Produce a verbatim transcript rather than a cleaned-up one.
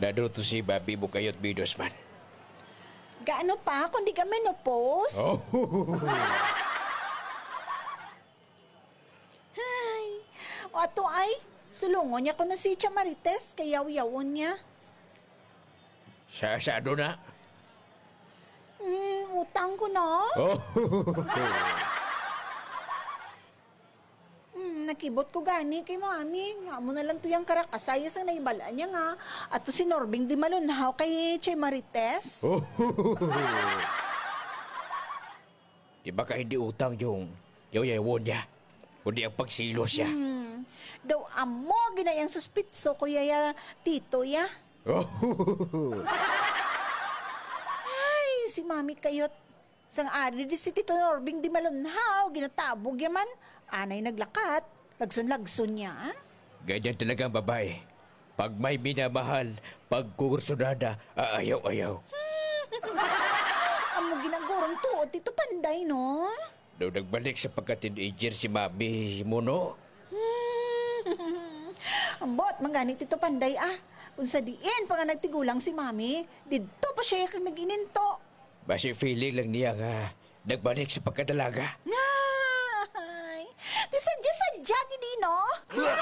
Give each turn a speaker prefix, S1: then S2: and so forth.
S1: Nado to si Bobby Bukayot Bidos man.
S2: Gaano pa kung di ka menopause?
S1: Oh.
S2: Ay, o ato ay, sulungon niya ko na si Tia Marites, kay yaw-yawon niya.
S1: Sa sado na.
S2: Hmm, utang ko na.
S1: Oh.
S2: Hmm, nakibot ko gani kay mami. Nga mo na lang to yung karakasayas ang naibala niya nga. At to si Norbing di malunhaw kay Tia Marites.
S1: Oh. Di ba ka hindi utang yung yaw-yawon niya? Kundi ang pagsilos siya.
S2: Hmm, daw amo ginayang suspitso ko yaya tito ya.
S1: Oh.
S2: Ay, si mami kayot. Sang ari di si Tito Norbing di malunhaw, ginatabog yaman. Anay naglakat, lagsun-lagsun niya. Ah?
S1: Ganyan talaga ang babae. Pag may minamahal, pag kukursunada, aayaw-ayaw.
S2: Amo ginagurong tuot, Tito Panday, no?
S1: Daw nagbalik sa pagka-teenager si Mami mo, no?
S2: Ambot, mangganit Tito Panday, ah. Kung sa diin pa nga nagtigulang si mami, dito pa siya kang nag-ininto.
S1: Basi feeling lang niya nga nagbalik sa pagkadalaga.
S2: Ay, di sadya-sadya, gini, no?